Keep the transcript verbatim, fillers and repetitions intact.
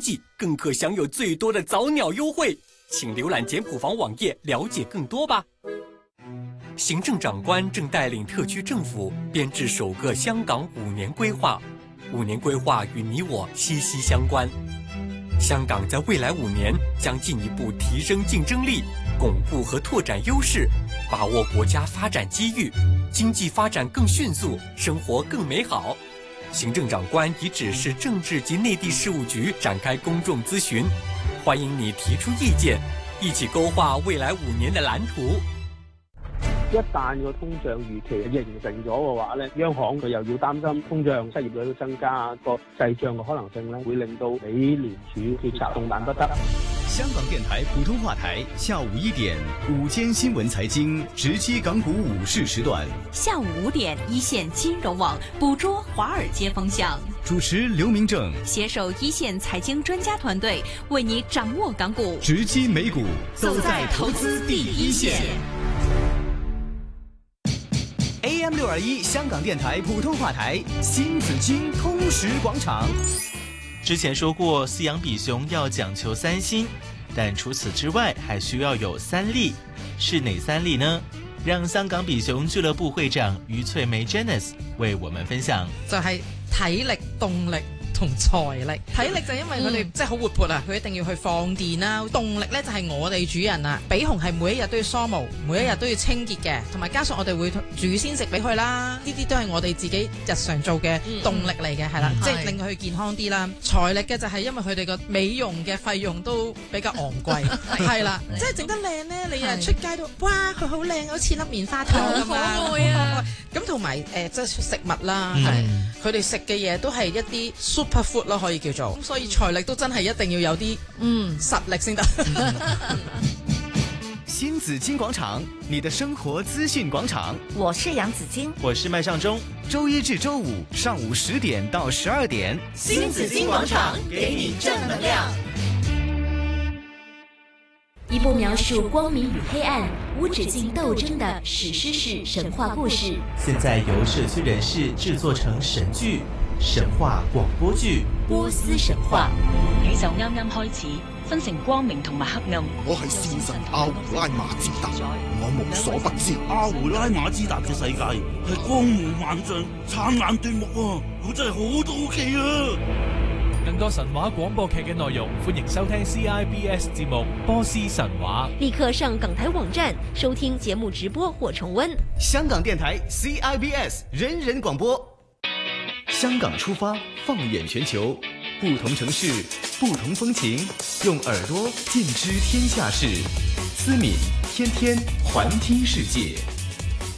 季，更可享有最多的早鸟优惠。请浏览简谱房网页了解更多吧。行政长官正带领特区政府编制首个香港五年规划，五年规划与你我息息相关。香港在未来五年将进一步提升竞争力，巩固和拓展优势，把握国家发展机遇，经济发展更迅速，生活更美好。行政长官已指示政治及内地事務局展開公眾諮詢，歡迎你提出意見，一起勾畫未來五年的藍圖。 一旦個通脹預期形成咗嘅話咧，央行佢又要擔心通脹、失業率都增加，個滯脹嘅可能性咧，會令到美聯儲決策動彈不得。 香港電台普通話台下午一點午間新聞財經直擊港股午市時段， 下午五點一線金融網捕捉華爾街風向， 主持劉明正攜手一線財經專家團隊，為你掌握港股直擊美股， 走在投資第一線。 A M 六二一香港電台普通話台新紫荊通識廣場。 之前說過飼養比熊要講求三心，但除此之外還需要有三力，是哪三力呢？讓香港比熊俱樂部會長余翠梅 Janice 為我們分享。 就係體力、動力同財力。體力就因為佢哋、嗯、即係好活潑啊，佢一定要去放電啦。動力咧就係我哋主人啊，比熊係每一日都要梳毛，每一日都要清潔嘅，同埋加上我哋會煮鮮食俾佢啦，呢啲都係我哋自己日常做嘅動力嚟嘅，係、嗯、啦，即係令佢健康啲啦。財力嘅就係因為佢哋個美容嘅費用都比較昂貴，係啦，即係整得靚咧，你日出街都哇佢好靚，好似粒棉花糖咁樣，可愛啊！咁同埋誒即係食物啦，係佢哋食嘅嘢都係一啲 super food 咯，可以叫做，所以財力都真係一定要有啲嗯實力先得。 新紫荊廣場，你的生活資訊廣場。 我是楊紫荊， 我是麥尚中。 周一至周五上午十點到十二點， 新紫荊廣場給你正能量。一部描述光明與黑暗、無止境鬥爭的史詩式神話故事， 現在由社區人士製作成神劇、神話廣播劇《 波斯神話》。 宇宙啱啱開始，分成光明同埋黑暗。 我係戰神阿胡拉馬茲達，我無所不知。阿胡拉馬茲達嘅世界係光芒萬丈、燦爛奪目啊！我真係好好奇啊！ 更多神話廣播劇嘅內容，歡迎收聽 C I B S 節目《波斯神話》。 立刻上港台網站收聽節目直播或重溫。 香港電台 C I B S 人人廣播。香港出發，放眼全球，不同城市，不同風情，用耳朵見知天下事。思敏天天環聽世界。